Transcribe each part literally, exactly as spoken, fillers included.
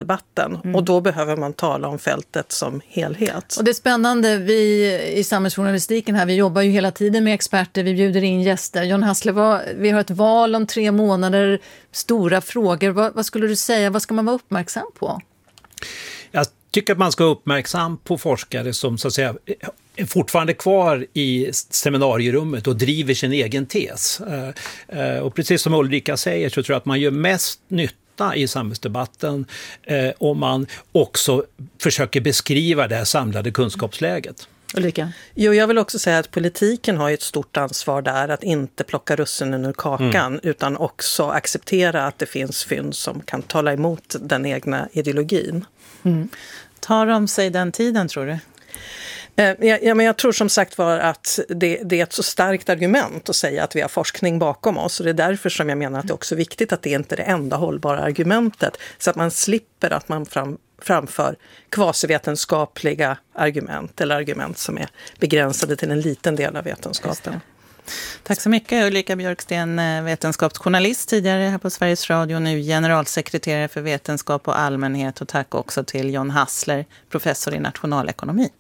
samhällsdebatten. Mm. Och då behöver man tala om fältet som helhet. Och det är spännande, vi i samhällsjournalistiken här, vi jobbar ju hela tiden med experter, vi bjuder in gäster. John Hassler, vad, vi har ett val om tre månader, stora frågor. Vad, vad skulle du säga, vad ska man vara uppmärksam på? Jag tycker att man ska vara uppmärksam på forskare som så att säga är fortfarande kvar i seminarierummet och driver sin egen tes. Och precis som Ulrika säger så tror jag att man gör mest nytta i samhällsdebatten eh, om man också försöker beskriva det här samlade kunskapsläget. Ulrika? Jo, jag vill också säga att politiken har ett stort ansvar där att inte plocka russinen ur kakan mm. utan också acceptera att det finns fynd som kan tala emot den egna ideologin. Mm. Tar de sig den tiden, tror du? Ja, men jag tror som sagt var att det, det är ett så starkt argument att säga att vi har forskning bakom oss. Och det är därför som jag menar att det är också viktigt att det inte är det enda hållbara argumentet. Så att man slipper att man fram, framför kvasivetenskapliga argument eller argument som är begränsade till en liten del av vetenskapen. Tack så mycket Ulrika Björksten, vetenskapsjournalist tidigare här på Sveriges Radio, nu generalsekreterare för vetenskap och allmänhet, och tack också till John Hassler, professor i nationalekonomi.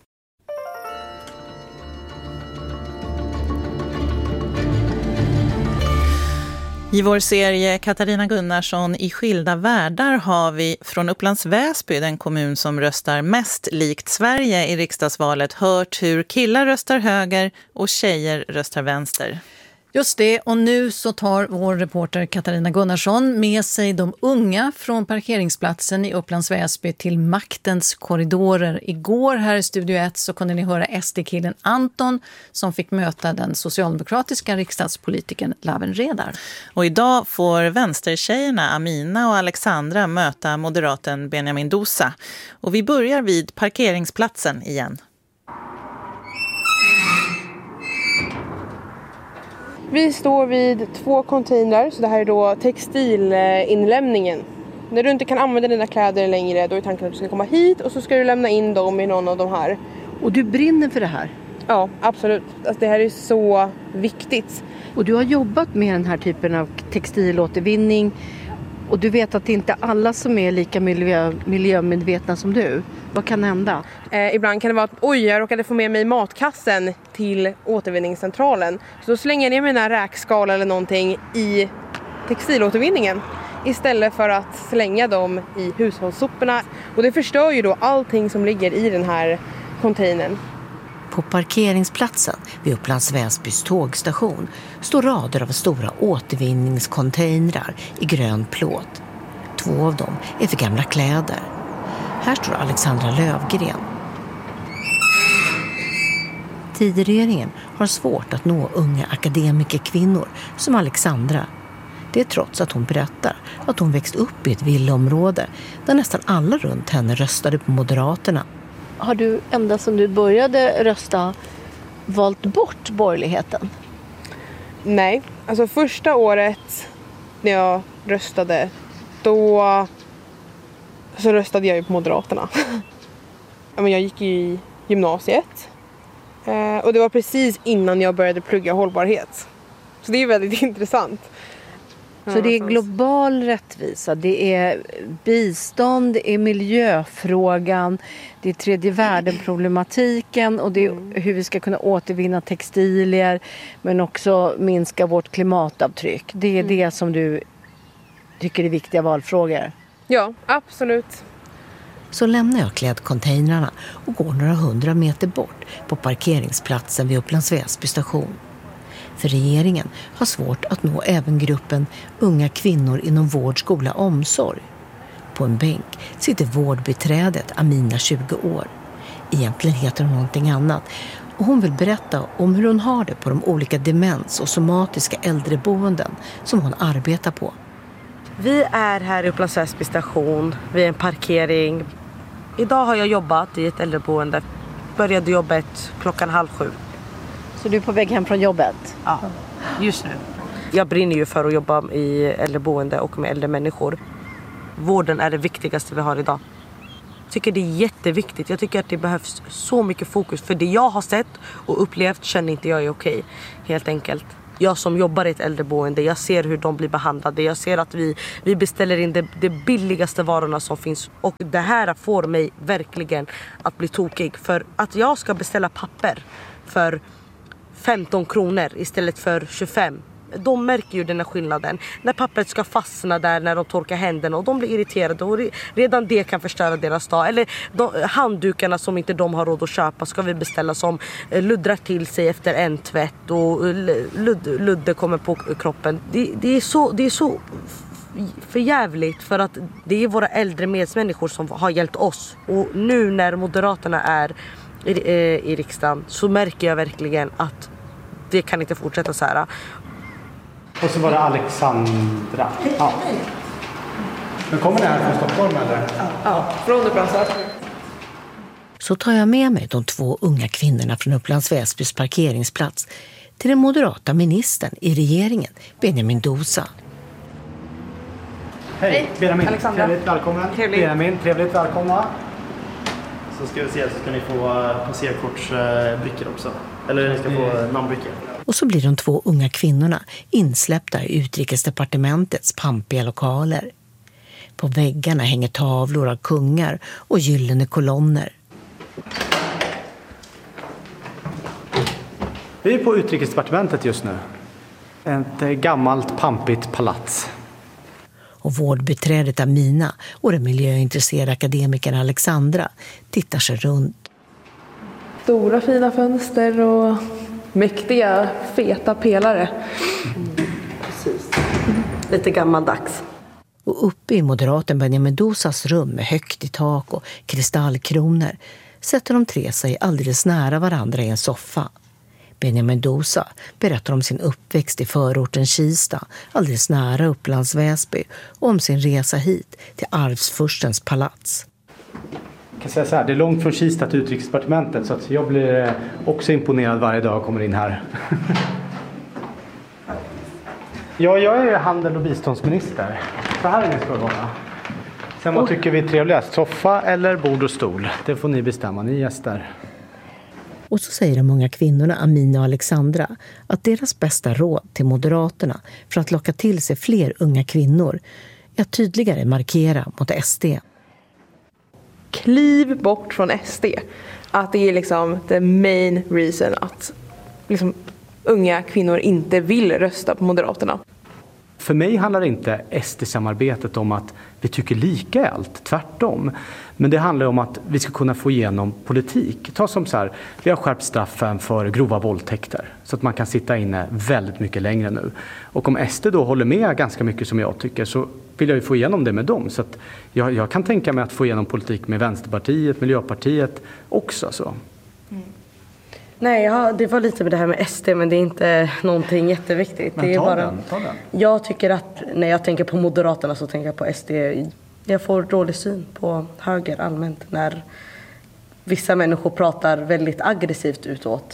I vår serie Katarina Gunnarsson i skilda världar har vi från Upplands Väsby, den kommun som röstar mest likt Sverige i riksdagsvalet, hört hur killar röstar höger och tjejer röstar vänster. Just det, och nu så tar vår reporter Katarina Gunnarsson med sig de unga från parkeringsplatsen i Upplands Väsby till maktens korridorer. Igår här i Studio ett så kunde ni höra S D-killen Anton som fick möta den socialdemokratiska riksdagspolitikern Lawen Redar. Och idag får vänstertjejerna Amina och Alexandra möta moderaten Benjamin Dosa. Och vi börjar vid parkeringsplatsen igen. Vi står vid två containrar, så det här är då textilinlämningen. När du inte kan använda dina kläder längre, då är tanken att du ska komma hit och så ska du lämna in dem i någon av de här. Och du brinner för det här? Ja, absolut. Alltså, det här är så viktigt. Och du har jobbat med den här typen av textilåtervinning och du vet att det inte är alla som är lika miljö, miljömedvetna som du. Vad kan hända? Eh, ibland kan det vara att oj, jag råkade få med mig matkassen till återvinningscentralen. Så då slänger jag ner mina räkskal eller någonting i textilåtervinningen istället för att slänga dem i hushållssoporna. Och det förstör ju då allting som ligger i den här containern. På parkeringsplatsen vid Upplands Väsbys tågstation står rader av stora återvinningscontainrar i grön plåt. Två av dem är för gamla kläder. Här står Alexandra Lövgren. Tidregeringen har svårt att nå unga akademikerkvinnor som Alexandra. Det är trots att hon berättar att hon växt upp i ett villaområde där nästan alla runt henne röstade på Moderaterna. Har du ända sedan du började rösta valt bort borgerligheten? Nej, alltså första året när jag röstade, då så röstade jag ju på Moderaterna. Jag gick i gymnasiet och det var precis innan jag började plugga hållbarhet. Så det är väldigt intressant. Så det är global rättvisa, det är bistånd, det är miljöfrågan, det är tredje världen-problematiken och det är hur vi ska kunna återvinna textilier men också minska vårt klimatavtryck. Det är mm. det som du tycker är viktiga valfrågor. Ja, absolut. Så lämnar jag klädcontainrarna och går några hundra meter bort på parkeringsplatsen vid Upplands Väsby station. För regeringen har svårt att nå även gruppen unga kvinnor inom vård, skola och omsorg. På en bänk sitter vårdbiträdet Amina, tjugo år. Egentligen heter hon någonting annat och hon vill berätta om hur hon har det på de olika demens- och somatiska äldreboenden som hon arbetar på. Vi är här i Upplands Väsby station vid en parkering. Idag har jag jobbat i ett äldreboende. Började jobbet klockan halv sju. Så du är på väg hem från jobbet? Ja, just nu. Jag brinner ju för att jobba i äldreboende och med äldre människor. Vården är det viktigaste vi har idag. Jag tycker det är jätteviktigt. Jag tycker att det behövs så mycket fokus. För det jag har sett och upplevt känner inte jag är okej. Helt enkelt. Jag som jobbar i ett äldreboende, jag ser hur de blir behandlade. Jag ser att vi, vi beställer in de, de billigaste varorna som finns. Och det här får mig verkligen att bli tokig. För att jag ska beställa papper för femton kronor istället för tjugofem. De märker ju den här skillnaden. När pappret ska fastna där när de torkar händerna och de blir irriterade. Och redan det kan förstöra deras dag. Eller de, handdukarna som inte de har råd att köpa ska vi beställa som luddrar till sig efter en tvätt. Och ludd, ludde kommer på kroppen. Det, det är så... Det är så förjävligt för att det är våra äldre medmänniskor som har hjälpt oss. Och nu när Moderaterna är i, i riksdagen så märker jag verkligen att det kan inte fortsätta så här. Och så var det Alexandra. Ja. Men kommer ni här från Stockholm eller? Ja, från Upplands Väsby. Så tar jag med mig de två unga kvinnorna från Upplands Väsbys parkeringsplats till den moderata ministern i regeringen, Benjamin Dousa. Hej, Benjamin. Alexandra. Trevligt välkommen. Trevligt. Benjamin, trevligt välkomna. Så ska vi se så ska ni få passerkortsbrickor också. Eller ni ska få namnbrickor. Och så blir de två unga kvinnorna insläppta i utrikesdepartementets pampiga lokaler. På väggarna hänger tavlor av kungar och gyllene kolonner. Vi är på utrikesdepartementet just nu. Ett gammalt pampigt palats. Och vårdbiträdet Amina och den miljöintresserade akademikern Alexandra tittar sig runt. Stora fina fönster och mäktiga, feta pelare. Mm, precis. Lite gammaldags. Och uppe i moderaten Benjamin Dousas rum med högt i tak och kristallkronor sätter de tre sig alldeles nära varandra i en soffa. Benjamin Dousa berättar om sin uppväxt i förorten Kista, alldeles nära Upplands Väsby, och om sin resa hit till arvsfurstens palats. Jag kan säga så här, det är långt från Kista till utrikesdepartementet så att jag blir också imponerad varje dag jag kommer in här. Ja, jag är handel- och biståndsminister. Så här är det ska vara. Sen vad tycker vi är trevligast? Soffa eller bord och stol? Det får ni bestämma, ni gäster. Och så säger de unga kvinnorna Amina och Alexandra att deras bästa råd till Moderaterna för att locka till sig fler unga kvinnor är att tydligare markera mot S D. Kliv bort från S D. Att det är liksom the main reason att liksom unga kvinnor inte vill rösta på Moderaterna. För mig handlar inte S D-samarbetet om att vi tycker lika i allt, tvärtom. Men det handlar om att vi ska kunna få igenom politik. Ta som så här, vi har skärpt straffen för grova våldtäkter så att man kan sitta inne väldigt mycket längre nu. Och om S D då håller med ganska mycket som jag tycker så vill jag ju få igenom det med dem. Så att jag, jag kan tänka mig att få igenom politik med Vänsterpartiet, Miljöpartiet också. Så. Mm. Nej, ja, det var lite med det här med S D, men det är inte någonting jätteviktigt. Men det är ta bara... den, ta den. Jag tycker att när jag tänker på Moderaterna så tänker jag på S D. Jag får dålig syn på höger allmänt när vissa människor pratar väldigt aggressivt utåt.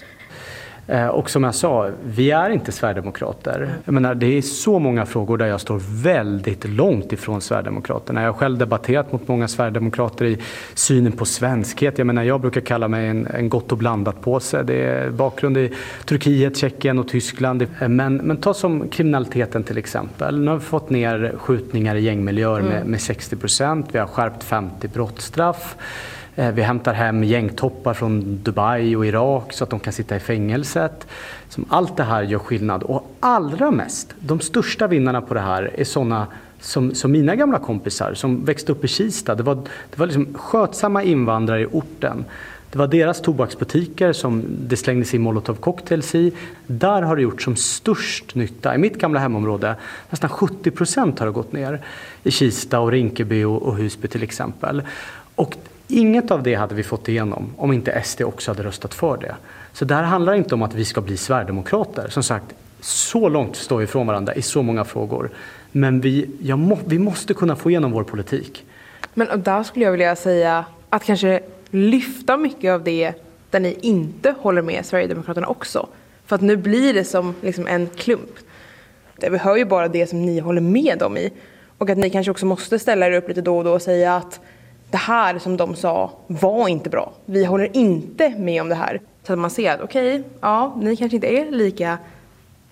Och som jag sa, vi är inte Sverigedemokrater. Jag menar, det är så många frågor där jag står väldigt långt ifrån Sverigedemokraterna. Jag har själv debatterat mot många Sverigedemokrater i synen på svenskhet. Jag menar, jag brukar kalla mig en, en gott och blandat påse. Det är bakgrund i Turkiet, Tjeckien och Tyskland. Men, men ta som kriminaliteten till exempel. Nu har vi fått ner skjutningar i gängmiljöer mm. med, med sextio procent. Vi har skärpt femtio brottsstraff. Vi hämtar hem gängtoppar från Dubai och Irak så att de kan sitta i fängelset. Allt det här gör skillnad. Och allra mest, de största vinnarna på det här är sådana som, som mina gamla kompisar som växte upp i Kista. Det var, det var liksom skötsamma invandrare i orten. Det var deras tobaksbutiker som det slängdes in molotov cocktails i. Där har det gjort som störst nytta. I mitt gamla hemområde, nästan sjuttio procent har det gått ner. I Kista och Rinkeby och, och Husby till exempel. Och inget av det hade vi fått igenom om inte S D också hade röstat för det. Så det här handlar inte om att vi ska bli Sverigedemokrater. Som sagt, så långt står vi ifrån varandra i så många frågor. Men vi, jag må, vi måste kunna få igenom vår politik. Men där skulle jag vilja säga att kanske lyfta mycket av det där ni inte håller med Sverigedemokraterna också. För att nu blir det som liksom en klump. Vi hör ju bara det som ni håller med dem i. Och att ni kanske också måste ställa er upp lite då och då och säga att det här som de sa var inte bra. Vi håller inte med om det här. Så att man ser att okej, okay, ja, ni kanske inte är lika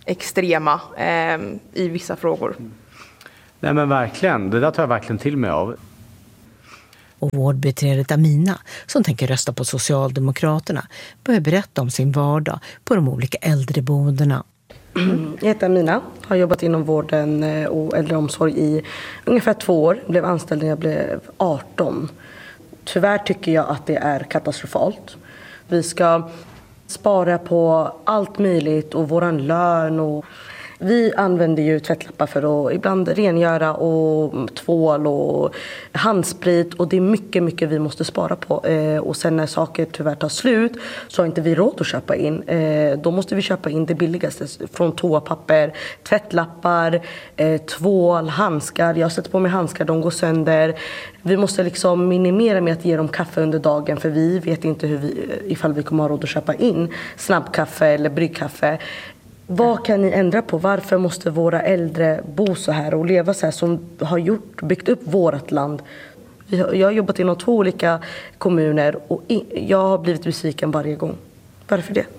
extrema eh, i vissa frågor. Nej men verkligen, det där tar jag verkligen till mig av. Och vårdbiträdet Amina, som tänker rösta på Socialdemokraterna, börjar berätta om sin vardag på de olika äldreboendena. Jag heter Amina, har jobbat inom vården och äldreomsorg i ungefär två år. Blev anställd när jag blev arton. Tyvärr tycker jag att det är katastrofalt. Vi ska spara på allt möjligt och våran lön. Och vi använder ju tvättlappar för att ibland rengöra och tvål och handsprit. Och det är mycket, mycket vi måste spara på. Eh, och sen när saker tyvärr tar slut så har inte vi råd att köpa in. Eh, då måste vi köpa in det billigaste från toapapper, tvättlappar, eh, tvål, handskar. Jag sätter på mig handskar, de går sönder. Vi måste liksom minimera med att ge dem kaffe under dagen för vi vet inte hur vi, ifall vi kommer ha råd att köpa in snabbkaffe eller bryggkaffe. Vad kan ni ändra på? Varför måste våra äldre bo så här och leva så här som har gjort, byggt upp vårt land? Jag har jobbat inom två olika kommuner och jag har blivit besviken varje gång. Varför det?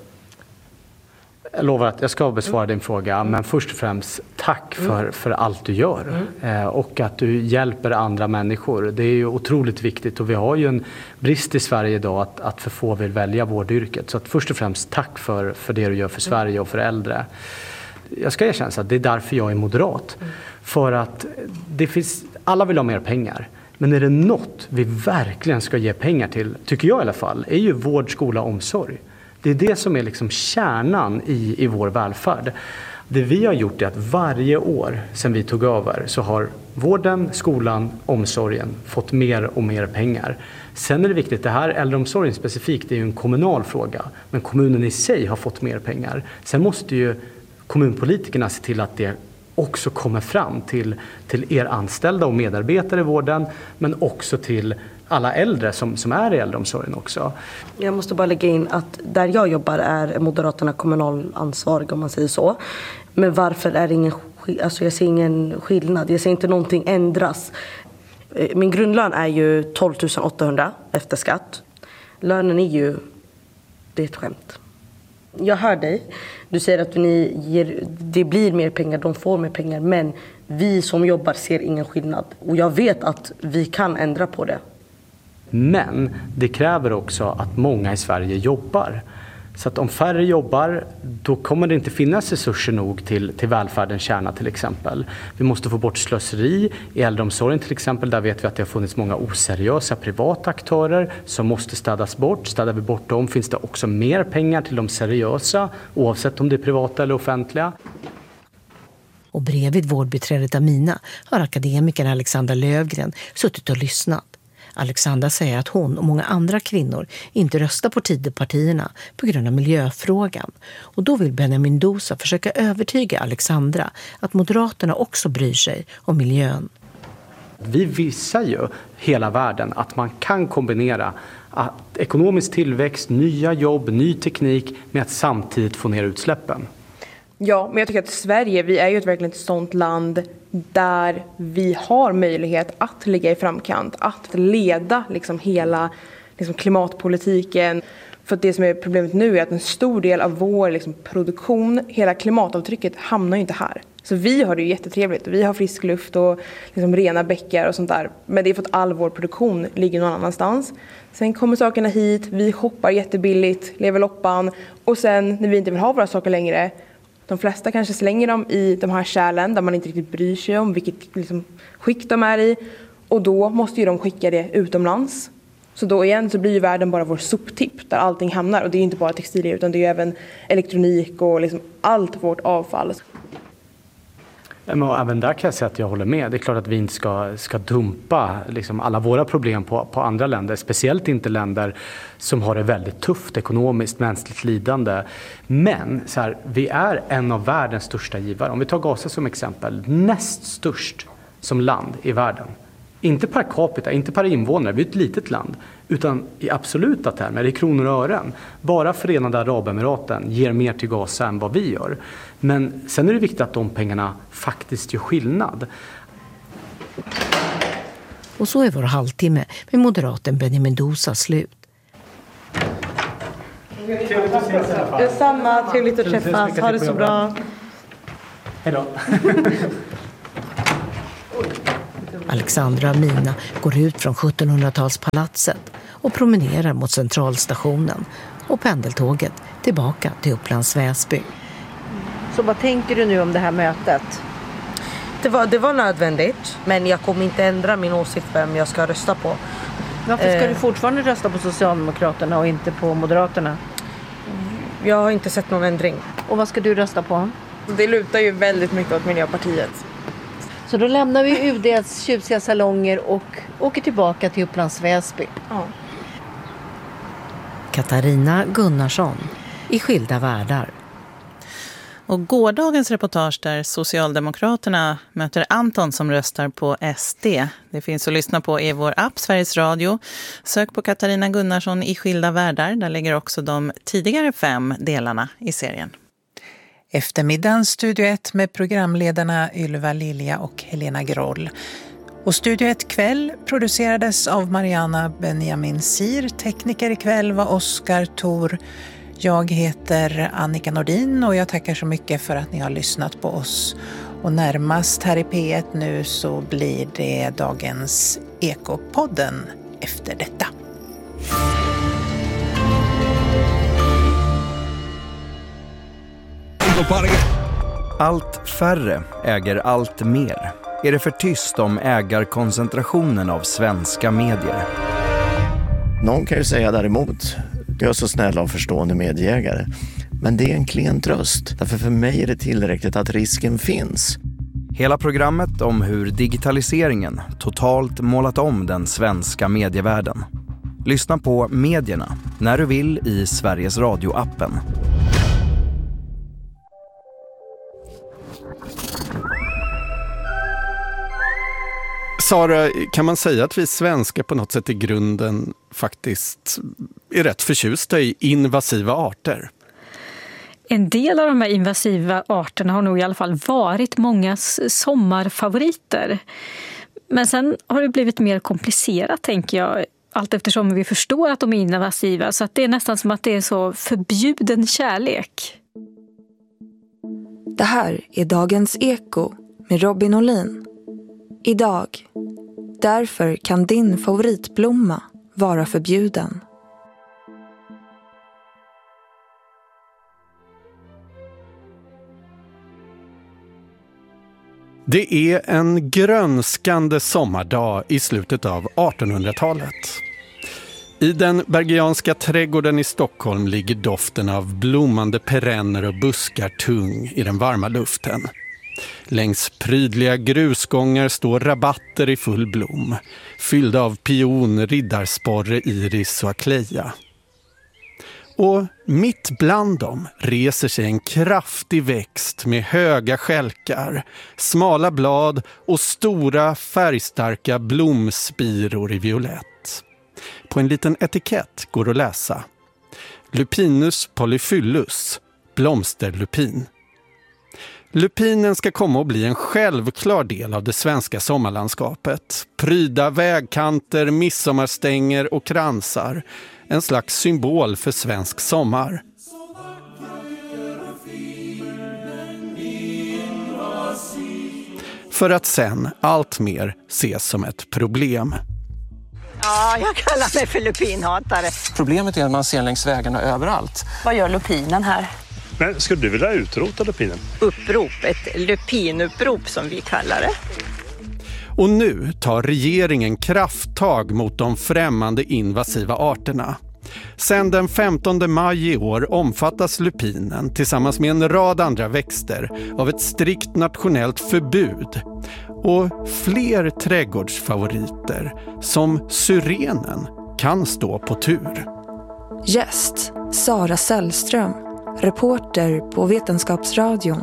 Jag lovar att jag ska besvara din fråga, men först och främst tack för, för allt du gör eh, och att du hjälper andra människor. Det är ju otroligt viktigt och vi har ju en brist i Sverige idag att, att för få vill välja vårdyrket. Så att först och främst tack för, för det du gör för Sverige och för äldre. Jag ska erkänna att det är därför jag är moderat. För att det finns, alla vill ha mer pengar. Men är det något vi verkligen ska ge pengar till, tycker jag i alla fall, är ju vård, skola och omsorg. Det är det som är liksom kärnan i, i vår välfärd. Det vi har gjort är att varje år sedan vi tog över så har vården, skolan, omsorgen fått mer och mer pengar. Sen är det viktigt, det här äldreomsorgen specifikt är ju en kommunal fråga. Men kommunen i sig har fått mer pengar. Sen måste ju kommunpolitikerna se till att det också kommer fram till, till er anställda och medarbetare i vården. Men också till alla äldre som, som är i äldreomsorgen också. Jag måste bara lägga in att där jag jobbar är Moderaterna kommunalansvariga om man säger så. Men varför är det ingen, alltså jag ser ingen skillnad. Jag ser inte någonting ändras. Min grundlön är ju tolv tusen åttahundra efter skatt. Lönen är ju, det är ett skämt. Jag hör dig. Du säger att ni ger, det blir mer pengar, de får mer pengar. Men vi som jobbar ser ingen skillnad. Och jag vet att vi kan ändra på det. Men det kräver också att många i Sverige jobbar. Så att om färre jobbar, då kommer det inte finnas resurser nog till, till välfärdens kärna till exempel. Vi måste få bort slöseri i äldreomsorgen till exempel. Där vet vi att det har funnits många oseriösa privata aktörer som måste städas bort. Städar vi bort dem finns det också mer pengar till de seriösa, oavsett om det är privata eller offentliga. Och bredvid vårdbiträdet Amina har akademikern Alexandra Lövgren suttit och lyssnat. Alexandra säger att hon och många andra kvinnor inte röstar på Tidöpartierna på grund av miljöfrågan. Och då vill Benjamin Dosa försöka övertyga Alexandra att Moderaterna också bryr sig om miljön. Vi visar ju hela världen att man kan kombinera att ekonomisk tillväxt, nya jobb, ny teknik med att samtidigt få ner utsläppen. Ja, men jag tycker att Sverige, vi är ju ett verkligen ett sånt land där vi har möjlighet att ligga i framkant, att leda liksom hela liksom klimatpolitiken. För att det som är problemet nu är att en stor del av vår liksom produktion, hela klimatavtrycket hamnar ju inte här. Så vi har det ju jättetrevligt, vi har frisk luft och liksom rena bäckar och sånt där. Men det är för att all vår produktion ligger någon annanstans. Sen kommer sakerna hit, vi shoppar jättebilligt, lever loppan och sen när vi inte vill ha våra saker längre, de flesta kanske slänger dem i de här kärlen där man inte riktigt bryr sig om vilket liksom, skick de är i. Och då måste ju de skicka det utomlands. Så då igen så blir ju världen bara vår soptipp där allting hamnar. Och det är ju inte bara textilier utan det är ju även elektronik och liksom allt vårt avfall. Men även där kan jag säga att jag håller med. Det är klart att vi inte ska, ska dumpa liksom alla våra problem på, på andra länder. Speciellt inte länder som har det väldigt tufft ekonomiskt, mänskligt lidande. Men så här, vi är en av världens största givare. Om vi tar Gaza som exempel, näst störst som land i världen. Inte per capita, inte per invånare, vi är ett litet land. Utan i absoluta termer, i kronor och ören. Bara Förenade Arabemiraten ger mer till Gaza än vad vi gör. Men sen är det viktigt att de pengarna faktiskt gör skillnad. Och så är vår halvtimme med moderaten Benjamin Dosa slut. Detsamma, trevligt att träffas. Ha det så bra. Hej då. Alexandra och Mina går ut från sjuttonhundratalspalatset och promenerar mot centralstationen och pendeltåget tillbaka till Upplands Väsby. Så vad tänker du nu om det här mötet? Det var, det var nödvändigt, men jag kommer inte ändra min åsikt vem jag ska rösta på. Varför ska eh. du fortfarande rösta på Socialdemokraterna och inte på Moderaterna? Jag har inte sett någon ändring. Och vad ska du rösta på? Det lutar ju väldigt mycket åt Miljöpartiet. Så då lämnar vi U D:s tjusiga salonger och åker tillbaka till Upplands Väsby. Ja. Katarina Gunnarsson i Skilda världar. Och gårdagens reportage där Socialdemokraterna möter Anton som röstar på S D. Det finns att lyssna på i vår app Sveriges Radio. Sök på Katarina Gunnarsson i Skilda världar. Där ligger också de tidigare fem delarna i serien. Eftermiddagens Studio ett med programledarna Ylva Lilja och Helena Groll. Och Studio ett kväll producerades av Mariana Benjamin Sir. Tekniker ikväll var Oskar Thor. Jag heter Annika Nordin och jag tackar så mycket för att ni har lyssnat på oss. Och närmast här i P ett nu så blir det dagens Ekopodden efter detta. Allt färre äger allt mer. Är det för tyst om ägarkoncentrationen av svenska medier? Någon kan ju säga däremot, jag är så snälla och förstående medieägare. Men det är en klen tröst. Därför för mig är det tillräckligt att risken finns. Hela programmet om hur digitaliseringen totalt målat om den svenska medievärlden. Lyssna på Medierna när du vill i Sveriges Radio-appen. Sara, kan man säga att vi svenskar på något sätt i grunden faktiskt är rätt förtjusta i invasiva arter? En del av de här invasiva arterna har nog i alla fall varit mångas sommarfavoriter. Men sen har det blivit mer komplicerat, tänker jag, allt eftersom vi förstår att de är invasiva. Så att det är nästan som att det är så förbjuden kärlek. Det här är Dagens Eko med Robin Olin. Idag. Därför kan din favoritblomma vara förbjuden. Det är en grönskande sommardag i slutet av artonhundratalet. I den bergianska trädgården i Stockholm ligger doften av blommande perenner och buskar tung i den varma luften. Längs prydliga grusgångar står rabatter i full blom, fyllda av pion, riddarsporre, iris och akleja. Och mitt bland dem reser sig en kraftig växt med höga skälkar, smala blad och stora färgstarka blomspiror i violett. På en liten etikett går att läsa: Lupinus polyphyllus, blomsterlupin. Lupinen ska komma att bli en självklar del av det svenska sommarlandskapet. Pryda vägkanter, midsommarstänger och kransar. En slags symbol för svensk sommar. För att sen allt mer ses som ett problem. Ja, jag kallar mig för lupinhatare. Problemet är att man ser längs vägarna överallt. Vad gör lupinen här? Men skulle du vilja utrota lupinen? Upprop, ett lupinupprop som vi kallar det. Och nu tar regeringen krafttag mot de främmande invasiva arterna. Sedan den femtonde maj i år omfattas lupinen tillsammans med en rad andra växter av ett strikt nationellt förbud. Och fler trädgårdsfavoriter som syrenen kan stå på tur. Gäst Sara Sällström, reporter på Vetenskapsradion.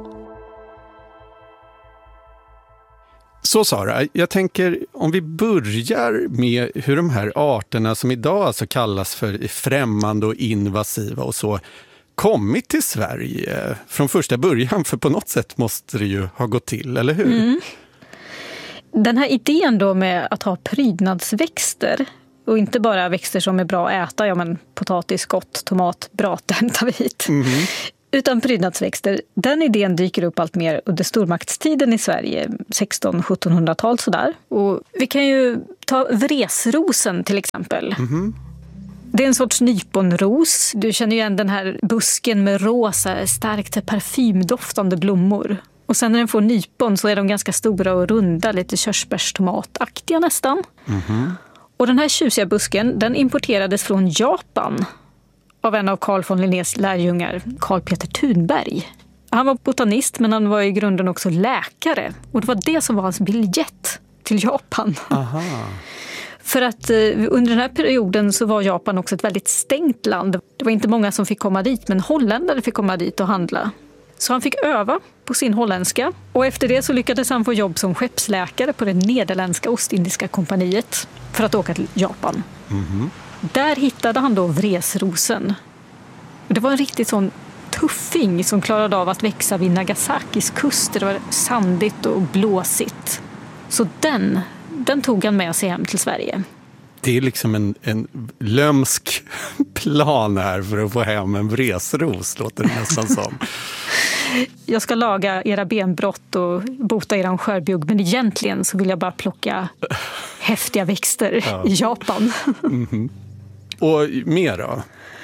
Så Sara, jag tänker om vi börjar med hur de här arterna som idag alltså kallas för främmande och invasiva och så kommit till Sverige från första början, för på något sätt måste det ju ha gått till, eller hur? Mm. Den här idén då med att ha prydnadsväxter och inte bara växter som är bra att äta, ja men potatis, skott, tomat, bra, det hämtar vi hit. Mm. utan prydnadsväxter, den idén dyker upp allt mer under stormaktstiden i Sverige, sexton-sjuttonhundratal sådär. Och vi kan ju ta vresrosen till exempel. Mm-hmm. Det är en sorts nyponros. Du känner ju igen den här busken med rosa, starkt parfymdoftande blommor. Och sen när den får nypon så är de ganska stora och runda, lite körsbärstomataktiga nästan. Mm-hmm. Och den här tjusiga busken, den importerades från Japan av en av Carl von Linnés lärjungar, Carl Peter Thunberg. Han var botanist, men han var i grunden också läkare. Och det var det som var hans biljett till Japan. Aha. För att eh, under den här perioden så var Japan också ett väldigt stängt land. Det var inte många som fick komma dit, men holländare fick komma dit och handla. Så han fick öva på sin holländska. Och efter det så lyckades han få jobb som skeppsläkare på det nederländska Ostindiska kompaniet för att åka till Japan. Mm-hmm. Där hittade han då vresrosen. Det var en riktigt sån tuffing som klarade av att växa vid Nagasakis kust. Det var sandigt och blåsigt. Så den, den tog han med sig hem till Sverige. Det är liksom en, en lömsk plan här för att få hem en vresros, låter det nästan som. Jag ska laga era benbrott och bota eran skörbjugg, men egentligen så vill jag bara plocka häftiga växter ja. i Japan. Mm-hmm. Och mer då?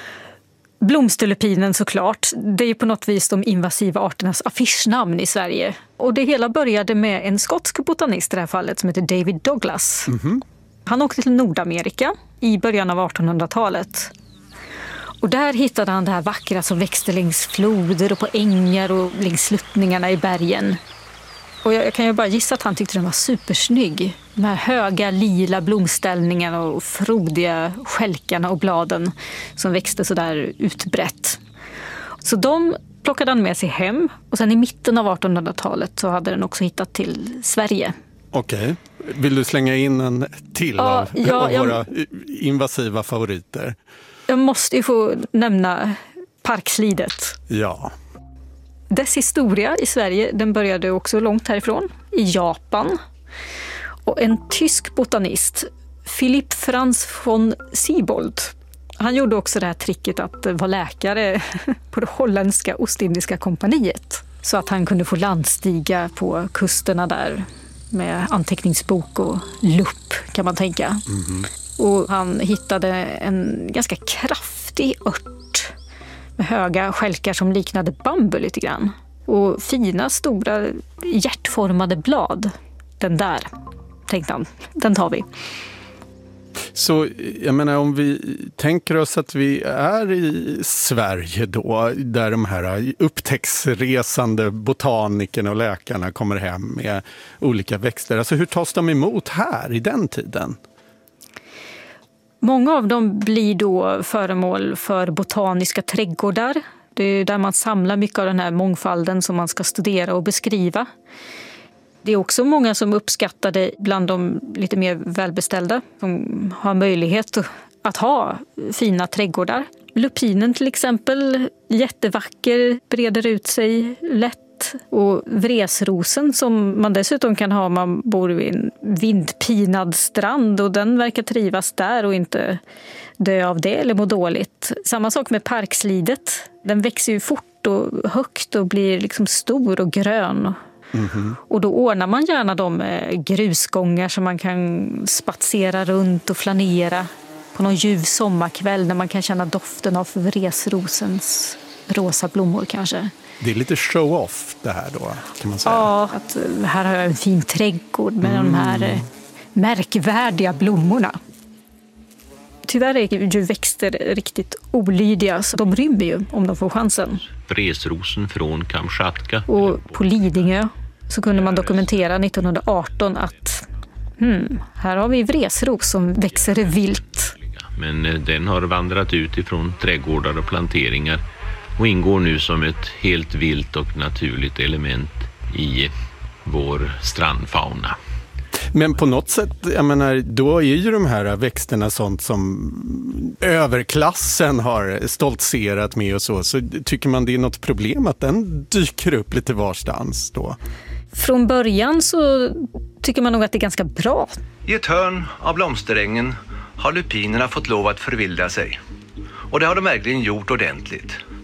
Blomsterlupinen såklart. Det är ju på något vis de invasiva arternas affischnamn i Sverige. Och det hela började med en skotsk botanist i det här fallet som heter David Douglas. Mm-hmm. Han åkte till Nordamerika i början av artonhundratalet. Och där hittade han det här vackra som växte längs floder och på ängar och längs sluttningarna i bergen. Och jag kan ju bara gissa att han tyckte den var supersnygg. De här höga lila blomställningarna och frodiga skälkarna och bladen som växte så där utbrett. Så de plockade han med sig hem och sen i mitten av artonhundratalet så hade den också hittat till Sverige. Okej. Vill du slänga in en till ja, av, ja, av våra jag, invasiva favoriter? Jag måste ju få nämna parkslidet. Ja. Dess historia i Sverige, den började också långt härifrån, i Japan. Och en tysk botanist, Philipp Franz von Siebold, han gjorde också det här tricket att vara läkare på det holländska Ostindiska kompaniet. Så att han kunde få landstiga på kusterna där med anteckningsbok och lupp, kan man tänka. Mm-hmm. Och han hittade en ganska kraftig ört med höga skälkar som liknade bambu lite grann. Och fina, stora, hjärtformade blad. Den där, tänkte han. Den tar vi. Så jag menar, om vi tänker oss att vi är i Sverige då, där de här upptäcktsresande botanikerna och läkarna kommer hem med olika växter. Alltså hur tas de emot här i den tiden? Många av dem blir då föremål för botaniska trädgårdar. Det är där man samlar mycket av den här mångfalden som man ska studera och beskriva. Det är också många som uppskattar det bland de lite mer välbeställda som har möjlighet att ha fina trädgårdar. Lupinen till exempel, jättevacker, breder ut sig lätt. Och vresrosen som man dessutom kan ha om man bor vid en vindpinad strand och den verkar trivas där och inte dö av det eller må dåligt. Samma sak med parkslidet. Den växer ju fort och högt och blir liksom stor och grön. Mm-hmm. Och då ordnar man gärna de med grusgångar så man kan spatsera runt och flanera på någon ljuv sommarkväll när man kan känna doften av vresrosens rosa blommor kanske. Det är lite show-off det här då, kan man säga. Ja, att här har jag en fin trädgård med mm. de här märkvärdiga blommorna. Tyvärr är ju växter riktigt olydiga, så de rymmer ju om de får chansen. Vresrosen från Kamchatka. Och på Lidingö så kunde man dokumentera nittonhundraarton att hmm, här har vi vresros som växer vilt. Men den har vandrat ut ifrån trädgårdar och planteringar och ingår nu som ett helt vilt och naturligt element i vår strandfauna. Men på något sätt, jag menar, då är ju de här växterna sånt som överklassen har stoltserat med och så. Så tycker man det är något problem att den dyker upp lite varstans då? Från början så tycker man nog att det är ganska bra. I ett hörn av blomsterängen har lupinerna fått lov att förvilda sig. Och det har de verkligen gjort ordentligt.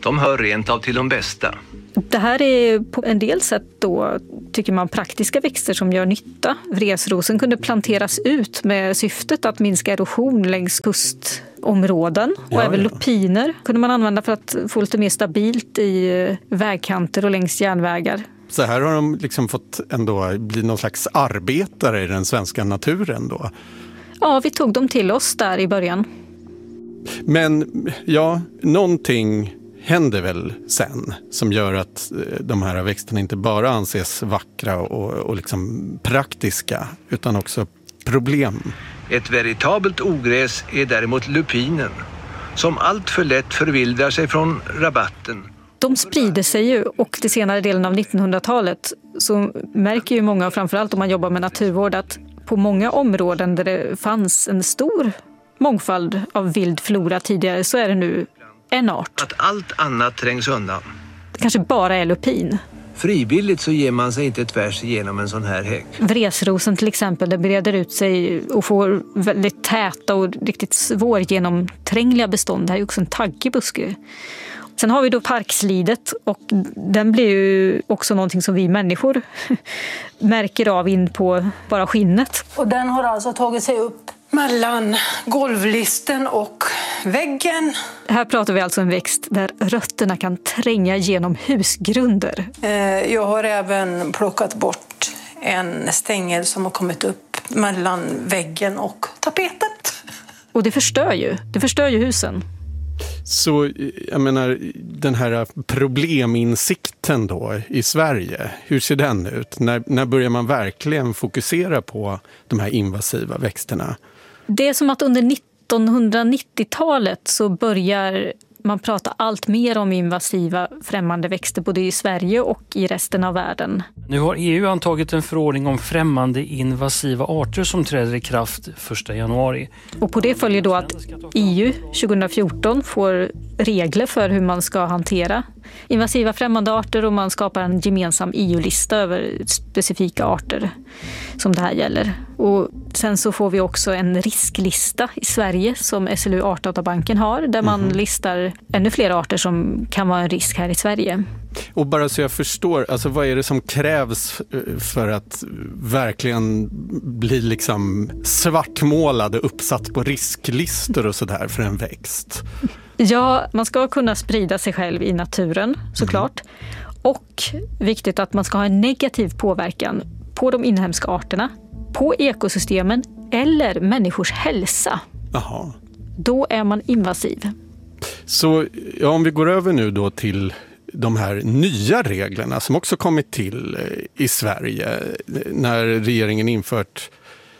De hör rent av till de bästa. Det här är på en del sätt då, tycker man, praktiska växter som gör nytta. Vresrosen kunde planteras ut med syftet att minska erosion längs kustområden. Och ja, även ja. lupiner kunde man använda för att få lite mer stabilt i vägkanter och längs järnvägar. Så här har de liksom fått ändå bli någon slags arbetare i den svenska naturen då? Ja, vi tog dem till oss där i början. Men ja, någonting händer väl sen som gör att de här växterna inte bara anses vackra och, och liksom praktiska utan också problem. Ett veritabelt ogräs är däremot lupinen som allt för lätt förvildrar sig från rabatten. De sprider sig ju, och till senare delen av nittonhundratalet så märker ju många, framförallt om man jobbar med naturvård, att på många områden där det fanns en stor mångfald av vild flora tidigare så är det nu en art. Att allt annat trängs undan. Det kanske bara är lupin. Frivilligt så ger man sig inte tvärs igenom en sån här häck. Vresrosen till exempel, det breder ut sig och får väldigt täta och riktigt svårgenomträngliga bestånd. Det här är också en taggig buske. Sen har vi då parkslidet, och den blir ju också någonting som vi människor märker av in på bara skinnet. Och den har alltså tagit sig upp mellan golvlisten och väggen. Här pratar vi alltså om en växt där rötterna kan tränga genom husgrunder. Jag har även plockat bort en stängel som har kommit upp mellan väggen och tapeten. Och det förstör ju, det förstör ju husen. Så jag menar, den här probleminsikten då i Sverige, hur ser den ut? När, när börjar man verkligen fokusera på de här invasiva växterna? Det är som att under nittonhundranittiotalet så börjar man prata allt mer om invasiva främmande växter både i Sverige och i resten av världen. Nu har E U antagit en förordning om främmande invasiva arter som träder i kraft första januari. Och på det följer då att E U tjugohundrafjorton får regler för hur man ska hantera invasiva främmande arter, och man skapar en gemensam E U-lista över specifika arter som det här gäller. Och sen så får vi också en risklista i Sverige som S L U Artdatabanken har, där man mm. listar ännu fler arter som kan vara en risk här i Sverige. Och bara så jag förstår, alltså vad är det som krävs för att verkligen bli liksom svartmålad och uppsatt på risklistor och sådär för en växt? Ja, man ska kunna sprida sig själv i naturen såklart. Mm. Och viktigt att man ska ha en negativ påverkan på de inhemska arterna, på ekosystemen eller människors hälsa. Aha. Då är man invasiv. Så ja, om vi går över nu då till de här nya reglerna som också kommit till i Sverige när regeringen infört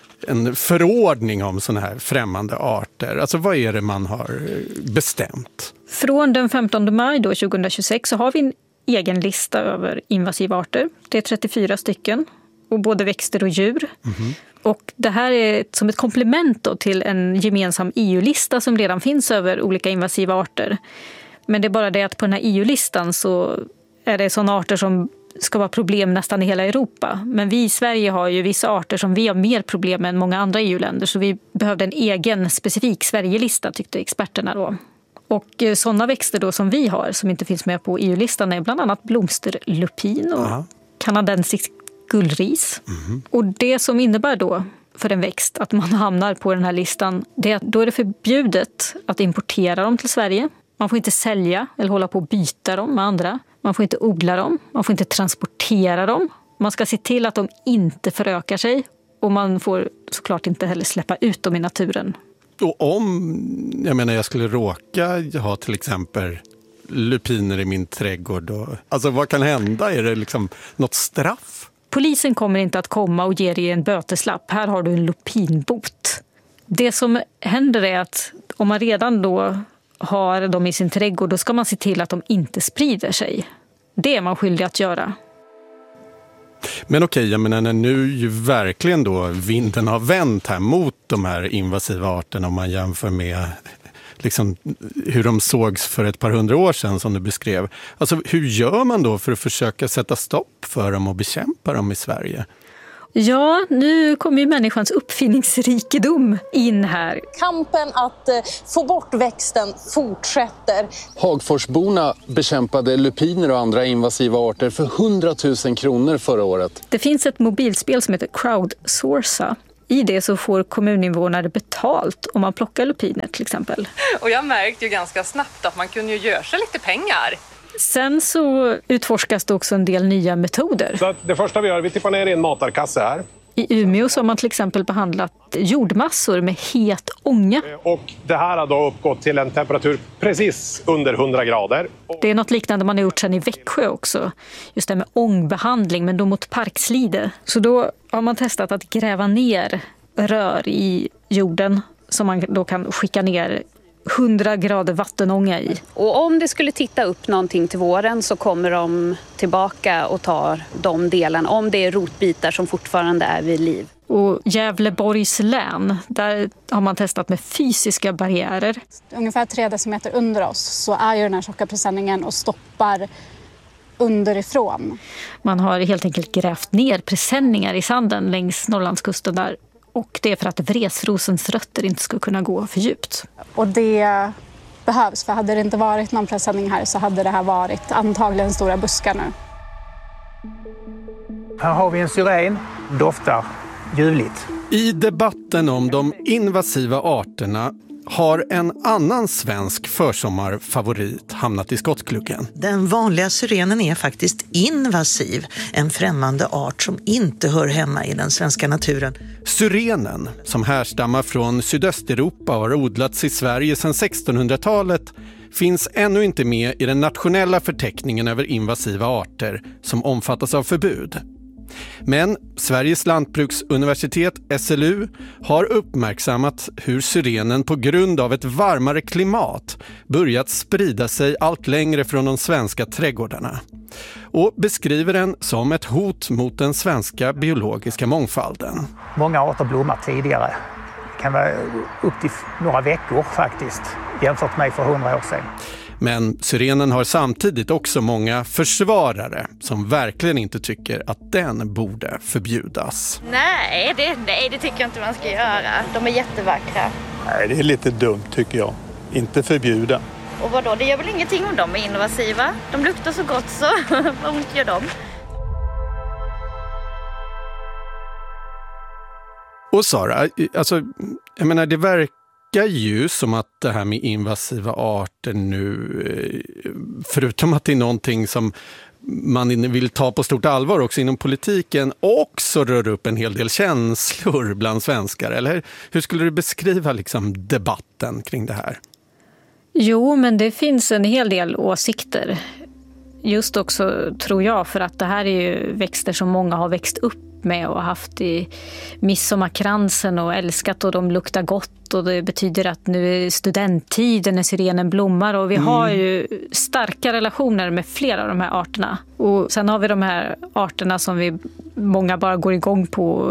en förordning om såna här främmande arter. Alltså vad är det man har bestämt? Från den femtonde maj då, tjugohundratjugosex så har vi en egen lista över invasiva arter. Det är trettiofyra stycken, och både växter och djur. Mm-hmm. Och det här är som ett komplement då till en gemensam E U-lista som redan finns över olika invasiva arter. Men det är bara det att på den här E U-listan så är det sådana arter som ska vara problem nästan i hela Europa. Men vi i Sverige har ju vissa arter som vi har mer problem med än många andra E U-länder. Så vi behövde en egen specifik Sverige-lista, tyckte experterna då. Och sådana växter då som vi har som inte finns med på E U-listan är bland annat blomsterlupin och Aha. kanadensisk gullris. Mm. Och det som innebär då för en växt att man hamnar på den här listan, det är att då är det förbjudet att importera dem till Sverige. Man får inte sälja eller hålla på att byta dem med andra. Man får inte odla dem, man får inte transportera dem. Man ska se till att de inte förökar sig, och man får såklart inte heller släppa ut dem i naturen. Och om jag menar jag skulle råka ha till exempel lupiner i min trädgård, och, alltså vad kan hända? Är det liksom något straff? Polisen kommer inte att komma och ge dig en böteslapp. Här har du en lupinbot. Det som händer är att om man redan då har dem i sin trädgård, då ska man se till att de inte sprider sig. Det är man skyldig att göra. Men okej, jag menar när nu ju verkligen då vinden har vänt här mot de här invasiva arterna, om man jämför med liksom hur de sågs för ett par hundra år sedan som du beskrev. Alltså hur gör man då för att försöka sätta stopp för dem och bekämpa dem i Sverige? Ja, nu kommer ju människans uppfinningsrikedom in här. Kampen att få bort växten fortsätter. Hagforsborna bekämpade lupiner och andra invasiva arter för hundratusen kronor förra året. Det finns ett mobilspel som heter Crowdsourca. I det så får kommuninvånare betalt om man plockar lupiner till exempel. Och jag märkte ju ganska snabbt att man kunde ju göra sig lite pengar. Sen så utforskas det också en del nya metoder. Så det första vi gör, vi tippar ner i en matarkasse här. I Umeå så har man till exempel behandlat jordmassor med het ånga. Och det här har då uppgått till en temperatur precis under hundra grader. Det är något liknande man har gjort sedan i Växjö också. Just det med ångbehandling, men då mot parkslide. Så då har man testat att gräva ner rör i jorden som man då kan skicka ner hundra grader vattenånga i. Och om det skulle titta upp någonting till våren så kommer de tillbaka och tar de delarna, om det är rotbitar som fortfarande är vid liv. Och Gävleborgs län, där har man testat med fysiska barriärer. Ungefär tre decimeter under oss så är ju den här tjocka presenningen och stoppar underifrån. Man har helt enkelt grävt ner presenningar i sanden längs Norrlandskusten där. Och det är för att vresrosens rötter inte ska kunna gå för djupt. Och det behövs, för hade det inte varit någon presenning här så hade det här varit antagligen stora buskar nu. Här har vi en syren, doftar ljuvligt. I debatten om de invasiva arterna har en annan svensk försommarfavorit hamnat i skottgluggen. Den vanliga syrenen är faktiskt invasiv, en främmande art som inte hör hemma i den svenska naturen. Syrenen, som härstammar från Sydösteuropa och har odlats i Sverige sedan sextonhundratalet, finns ännu inte med i den nationella förteckningen över invasiva arter som omfattas av förbud. Men Sveriges lantbruksuniversitet S L U har uppmärksammat hur syrenen på grund av ett varmare klimat börjat sprida sig allt längre från de svenska trädgårdarna och beskriver den som ett hot mot den svenska biologiska mångfalden. Många arter blommar tidigare. Det kan vara upp till några veckor faktiskt, jämfört med för hundra år sedan. Men syrenen har samtidigt också många försvarare som verkligen inte tycker att den borde förbjudas. Nej det, nej, det tycker jag inte man ska göra. De är jättevackra. Nej, det är lite dumt tycker jag. Inte förbjuda. Och vadå, det gör väl ingenting om de är invasiva? De luktar så gott så, vad ont gör de? Och Sara, alltså, jag menar det verkar ju som att det här med invasiva arter nu, förutom att det är någonting som man vill ta på stort allvar också inom politiken, också rör upp en hel del känslor bland svenskar. Eller hur skulle du beskriva liksom debatten kring det här? Jo, men det finns en hel del åsikter. Just också, tror jag, för att det här är ju växter som många har växt upp med och haft i midsommarkransen och älskat, och de luktar gott och det betyder att nu är studenttiden när syrenen blommar, och vi mm. har ju starka relationer med flera av de här arterna. Och sen har vi de här arterna som vi många bara går igång på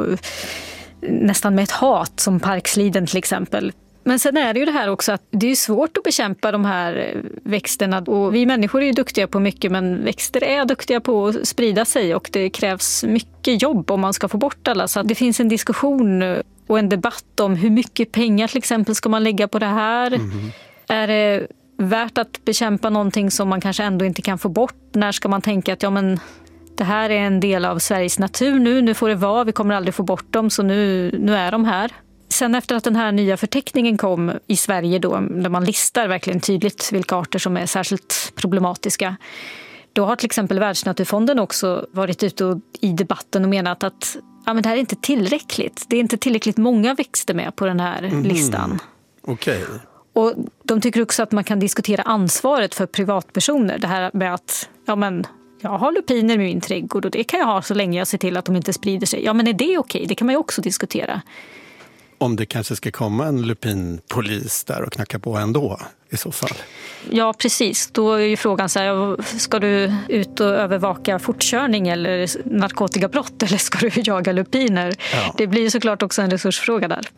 nästan med ett hat, som parksliden till exempel. Men sen är det ju det här också att det är svårt att bekämpa de här växterna, och vi människor är ju duktiga på mycket, men växter är duktiga på att sprida sig och det krävs mycket jobb om man ska få bort alla. Så det finns en diskussion och en debatt om hur mycket pengar till exempel ska man lägga på det här. Mm. Är det värt att bekämpa någonting som man kanske ändå inte kan få bort? När ska man tänka att ja, men det här är en del av Sveriges natur nu, nu får det vara, vi kommer aldrig få bort dem, så nu, nu är de här. Sen efter att den här nya förteckningen kom i Sverige då, där man listar verkligen tydligt vilka arter som är särskilt problematiska, då har till exempel Världsnaturfonden också varit ute och, i debatten och menat att ja, men det här är inte tillräckligt. Det är inte tillräckligt många växter med på den här mm. listan. Okej. Okay. Och de tycker också att man kan diskutera ansvaret för privatpersoner. Det här med att ja, men jag har lupiner i min trädgård och det kan jag ha så länge jag ser till att de inte sprider sig. Ja, men är det okej? Okay? Det kan man ju också diskutera. Om det kanske ska komma en lupinpolis där och knacka på ändå i så fall. Ja, precis. Då är ju frågan så här, ska du ut och övervaka fortkörning eller narkotikabrott, eller ska du jaga lupiner? Ja. Det blir ju såklart också en resursfråga där.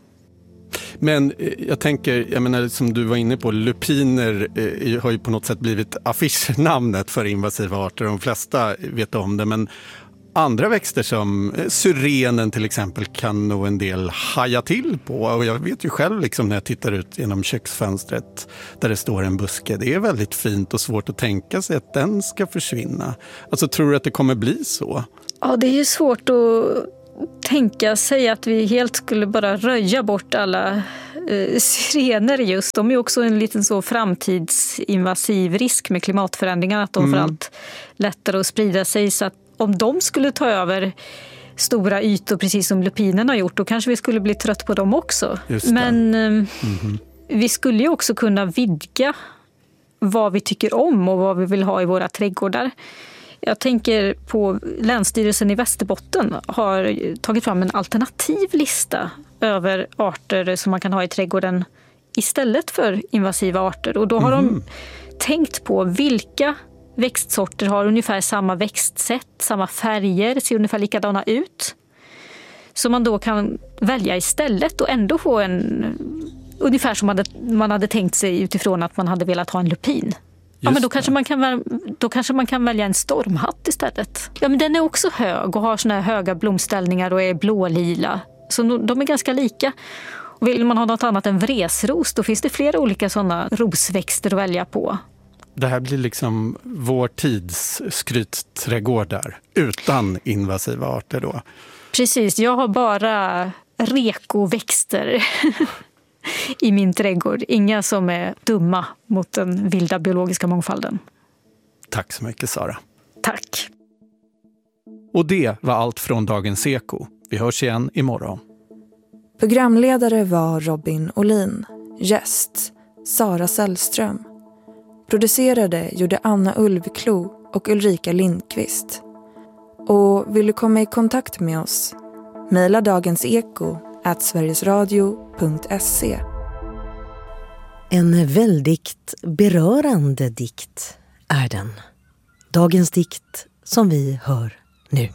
Men jag tänker, jag menar som du var inne på, lupiner eh, har ju på något sätt blivit affischnamnet för invasiva arter. De flesta vet om det, men Andra växter som syrenen till exempel kan nog en del haja till på. Och jag vet ju själv liksom när jag tittar ut genom köksfönstret där det står en buske. Det är väldigt fint och svårt att tänka sig att den ska försvinna. Alltså tror du att det kommer bli så? Ja, det är ju svårt att tänka sig att vi helt skulle bara röja bort alla eh, syrener just. De är också en liten så framtidsinvasiv risk med klimatförändringar, att de mm. får allt lättare att sprida sig. Så att om de skulle ta över stora ytor precis som lupinerna har gjort, då kanske vi skulle bli trött på dem också. Men eh, mm-hmm. vi skulle ju också kunna vidga vad vi tycker om och vad vi vill ha i våra trädgårdar. Jag tänker på Länsstyrelsen i Västerbotten har tagit fram en alternativ lista över arter som man kan ha i trädgården istället för invasiva arter. Och då har mm. de tänkt på vilka växtsorter har ungefär samma växtsätt, samma färger, ser ungefär likadana ut. Så man då kan välja istället och ändå få en ungefär som man hade, man hade tänkt sig utifrån att man hade velat ha en lupin. Ja, men då kanske, man kan, då kanske man kan välja en stormhatt istället. Ja, men den är också hög och har såna här höga blomställningar och är blålila. Så de är ganska lika. Och vill man ha något annat än vresros, då finns det flera olika sådana rosväxter att välja på. Det här blir liksom vår tids skrytträdgårdar utan invasiva arter då. Precis, jag har bara rekoväxter i min trädgård. Inga som är dumma mot den vilda biologiska mångfalden. Tack så mycket, Sara. Tack. Och det var allt från Dagens Eko. Vi hörs igen imorgon. Programledare var Robin Olin. Gäst Sara Sällström. Producerade gjorde Anna Ulvklo och Ulrika Lindqvist. Och vill du komma i kontakt med oss? Maila dagenseko at sverigesradio punkt se. En väldigt berörande dikt är den. Dagens dikt som vi hör nu.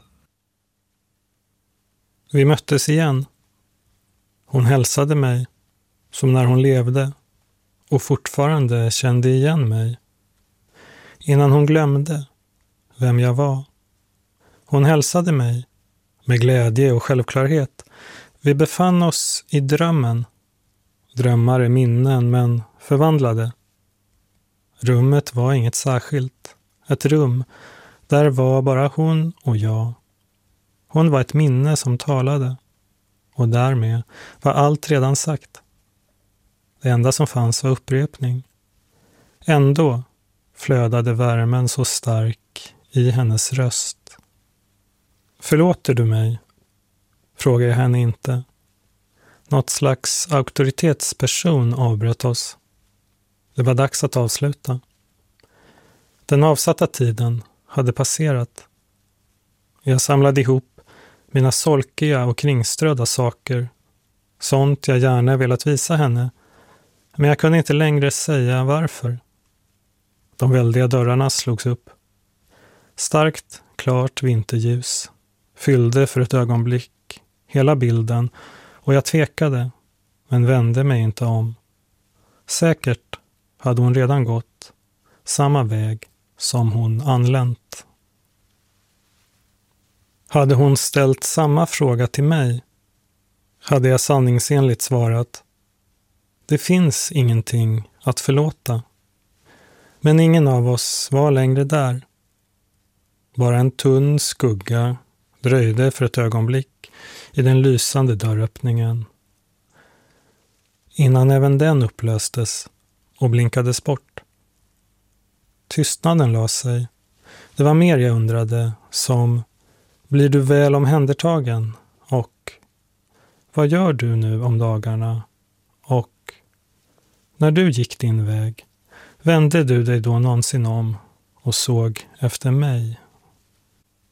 Vi möttes igen. Hon hälsade mig som när hon levde och fortfarande kände igen mig. Innan hon glömde vem jag var. Hon hälsade mig med glädje och självklarhet. Vi befann oss i drömmen. Drömmar är minnen, men förvandlade. Rummet var inget särskilt. Ett rum. Där var bara hon och jag. Hon var ett minne som talade. Och därmed var allt redan sagt. Det enda som fanns var upprepning. Ändå flödade värmen så stark i hennes röst. Förlåter du mig? Frågar jag henne inte. Något slags auktoritetsperson avbröt oss. Det var dags att avsluta. Den avsatta tiden hade passerat. Jag samlade ihop mina solkiga och kringströdda saker. Sånt jag gärna velat visa henne. Men jag kunde inte längre säga varför. De väldiga dörrarna slogs upp. Starkt, klart vinterljus fyllde för ett ögonblick hela bilden och jag tvekade, men vände mig inte om. Säkert hade hon redan gått samma väg som hon anlänt. Hade hon ställt samma fråga till mig, hade jag sanningsenligt svarat: det finns ingenting att förlåta. Men ingen av oss var längre där. Bara en tunn skugga dröjde för ett ögonblick i den lysande dörröppningen. Innan även den upplöstes och blinkades bort. Tystnaden la sig. Det var mer jag undrade, som: blir du väl omhändertagen? Och vad gör du nu om dagarna? Och när du gick din väg, vände du dig då någonsin om och såg efter mig?